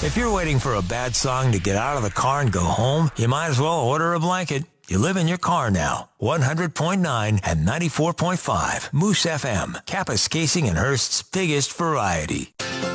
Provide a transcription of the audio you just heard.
If you're waiting for a bad song to get out of the car and go home, you might as well order a blanket. You live in your car now. 100.9 and 94.5 Moose FM, Kapuskasing and Hearst's biggest variety.